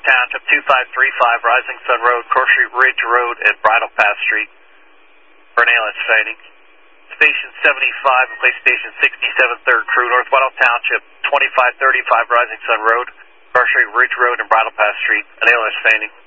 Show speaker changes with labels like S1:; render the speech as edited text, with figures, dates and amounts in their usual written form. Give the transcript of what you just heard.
S1: Township, 2535 Rising Sun Road, Corsery Ridge Road, and Bridle Path Street for an ALS fading. Station 75, replace Station 67, 3rd Crew, North Whitehall Township, 2535 Rising Sun Road, Corsery Ridge Road, and Bridle Path Street, an ALS fading.